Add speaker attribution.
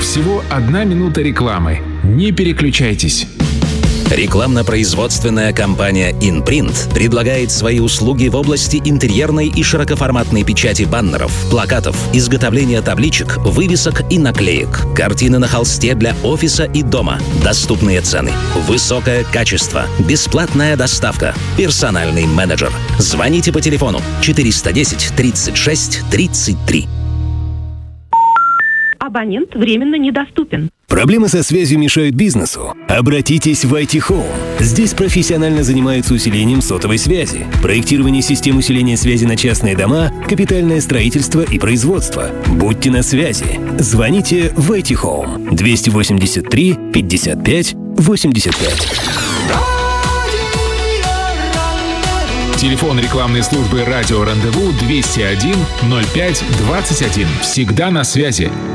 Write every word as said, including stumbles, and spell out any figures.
Speaker 1: Всего одна минута рекламы. Не переключайтесь.
Speaker 2: Рекламно-производственная компания InPrint предлагает свои услуги в области интерьерной и широкоформатной печати баннеров, плакатов, изготовления табличек, вывесок и наклеек, картины на холсте для офиса и дома, доступные цены, высокое качество, бесплатная доставка, персональный менеджер. Звоните по телефону четыреста десять тридцать шесть тридцать три.
Speaker 3: Абонент временно недоступен.
Speaker 4: Проблемы со связью мешают бизнесу? Обратитесь в ай ти Home. Здесь профессионально занимаются усилением сотовой связи, проектирование систем усиления связи на частные дома, капитальное строительство и производство. Будьте на связи. Звоните в ай ти Home двести восемьдесят три пятьдесят пять восемьдесят пять.
Speaker 1: Телефон рекламной службы «Радио Рандеву» двести один ноль пять двадцать один. Всегда на связи.